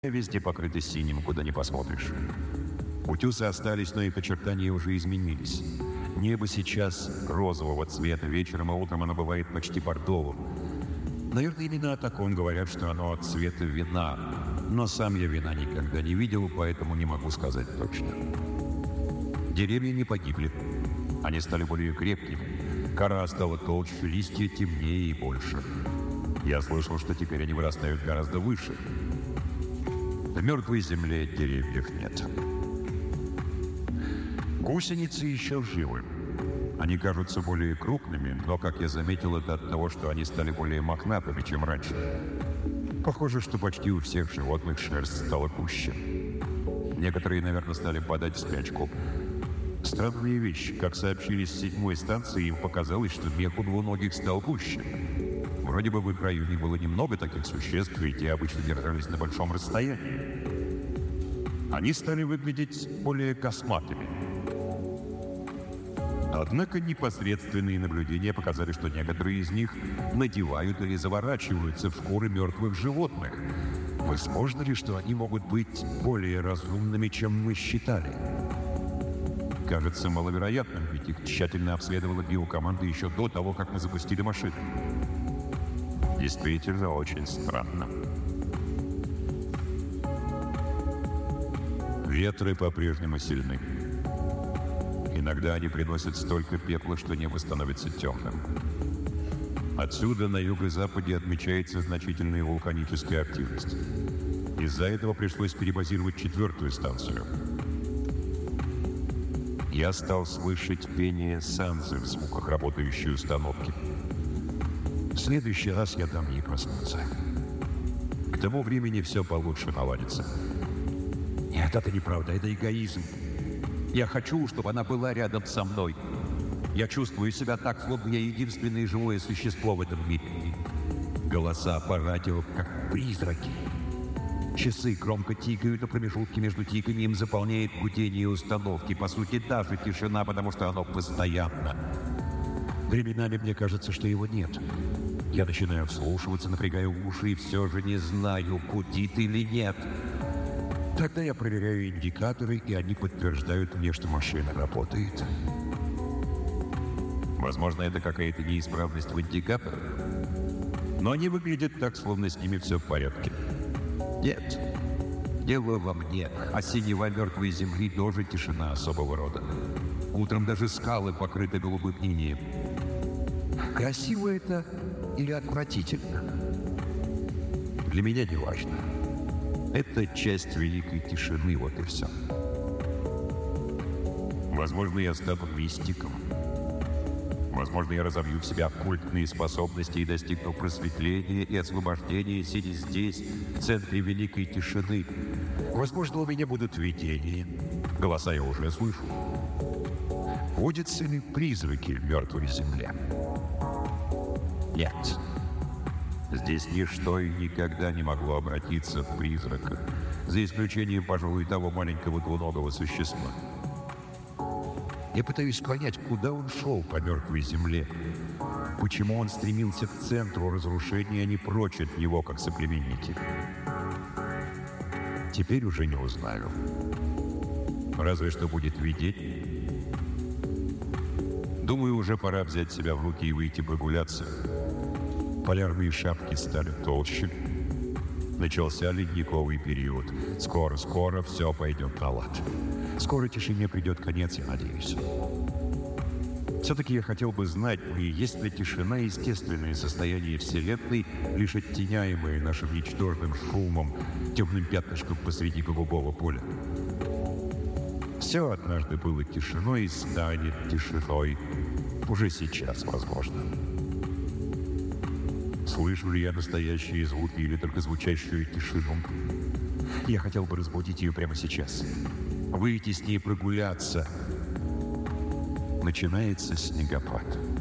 Везде покрыты синим, куда ни посмотришь. Утесы остались, но их очертания уже изменились. Небо сейчас розового цвета, вечером и утром оно бывает почти бордовым. Наверное, именно о таком говорят, что оно от цвета вина. Но сам я вина никогда не видел, поэтому не могу сказать точно. Деревья не погибли. Они стали более крепкими. Кора стала толще, листья темнее и больше. Я слышал, что теперь они вырастают гораздо выше. В мертвой земле деревьев нет. Гусеницы еще живы. Они кажутся более крупными, но, как я заметил, это от того, что они стали более мохнатыми, чем раньше. Похоже, что почти у всех животных шерсть стала гуще. Некоторые, наверное, стали падать в спячку. Странная вещь. Как сообщили с 7-й станции, им показалось, что мех у двуногих стал гуще. Вроде бы в их районе было немного таких существ, и те обычно держались на большом расстоянии. Они стали выглядеть более косматыми. Однако непосредственные наблюдения показали, что некоторые из них надевают или заворачиваются в шкуры мертвых животных. Возможно ли, что они могут быть более разумными, чем мы считали? Кажется маловероятным, ведь их тщательно обследовала биокоманда еще до того, как мы запустили машину. Действительно, очень странно. Ветры по-прежнему сильны. Иногда они приносят столько пепла, что небо становится темным. Отсюда на юго-западе отмечается значительная вулканическая активность. Из-за этого пришлось перебазировать 4-ю станцию. Я стал слышать пение Санзы в звуках работающей установки. В следующий раз я дам ей проснуться. К тому времени все получше наладится. Нет, это неправда, это эгоизм. Я хочу, чтобы она была рядом со мной. Я чувствую себя так, словно я единственное живое существо в этом мире. Голоса по радио, как призраки. Часы громко тикают, а промежутки между тиками им заполняет гудение установки. По сути, даже тишина, потому что оно постоянно. Временами мне кажется, что его нет. Я начинаю вслушиваться, напрягаю уши, и все же не знаю, гудит или нет. Тогда я проверяю индикаторы, и они подтверждают мне, что машина работает. Возможно, это какая-то неисправность в индикаторах. Но они выглядят так, словно с ними все в порядке. Нет, дело во мне. А синева мертвой земли тоже тишина особого рода. Утром даже скалы покрыты голубым инеем. Красиво это или отвратительно? Для меня не важно. Это часть великой тишины, вот и все. Возможно, я стану мистиком. Возможно, я разовью в себя оккультные способности и достигну просветления и освобождения, сидя здесь, в центре великой тишины. Возможно, у меня будут видения. Голоса я уже слышу. Водятся ли призраки в мертвой земле? Нет. Здесь ничто и никогда не могло обратиться в призрака, за исключением, пожалуй, того маленького двуногого существа. Я пытаюсь понять, куда он шел по мертвой земле, почему он стремился к центру разрушения, а не прочь от него, как соплеменники. Теперь уже не узнаю. Разве что будет видеть. Думаю, уже пора взять себя в руки и выйти прогуляться. Полярные шапки стали толще. Начался ледниковый период. Скоро все пойдет на лад. Скоро тишине придет конец, я надеюсь. Все-таки я хотел бы знать, есть ли тишина естественное состояние Вселенной, лишь оттеняемое нашим ничтожным шумом, темным пятнышком посреди голубого поля. Все однажды было тишиной и станет тишиной. Уже сейчас, возможно. Слышу ли я настоящие звуки или только звучащую тишину? Я хотел бы разбудить ее прямо сейчас. Выйти с ней прогуляться. Начинается снегопад.